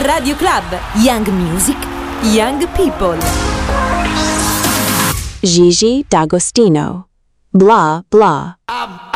Radio Club, Young Music, Young People. Gigi D'Agostino, Blah Blah.